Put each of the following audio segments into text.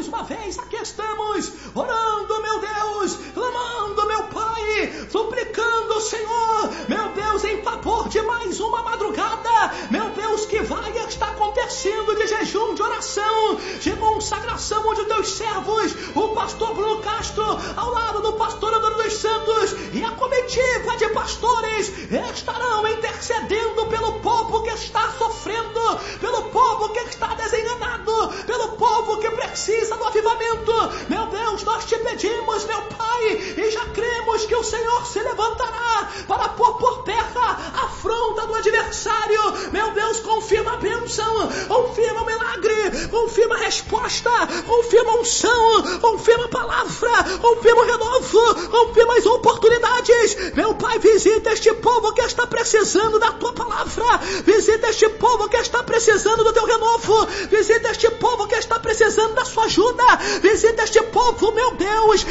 uma vez aqui estamos, orando, meu Deus, clamando, meu Pai, suplicando, Senhor, meu Deus, em favor de mais uma madrugada, meu Deus, que vai estar acontecendo de jejum, de oração, de consagração, onde os teus servos, o pastor Bruno Castro, ao lado do pastor Antônio dos Santos e a comitiva de pastores estarão intercedendo pelo povo que está sofrendo, pelo povo que está desenganado, pelo povo que precisa do avivamento. Meu Deus, nós te pedimos, meu Pai, e já cremos que o Senhor se levantará para pôr por terra a afronta do adversário. Meu Deus, confirma a bênção, confirma o milagre, confirma a resposta, confirma a unção, confirma a palavra, confirma o renovo, confirma as oportunidades. Meu Pai, visita este povo que está precisando da tua palavra, visita este povo que está precisando do teu renovo, visita este povo que está precisando da sua ajuda, visita este povo, meu Deus,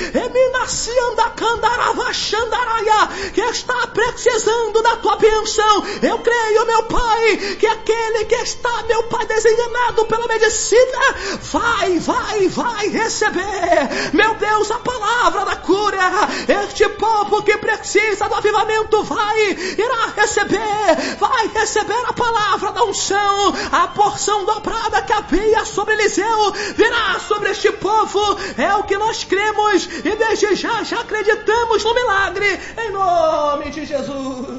que está precisando da tua bênção. Eu creio, meu Pai, que aquele que está, meu Pai, desenganado pela medicina, vai receber, meu Deus, a palavra da cura. Este povo que precisa do avivamento irá receber a palavra da unção, a porção dobrada que havia sobre Eliseu virá sobre este povo. É o que nós cremos e desde já acreditamos no milagre, em nome de Jesus.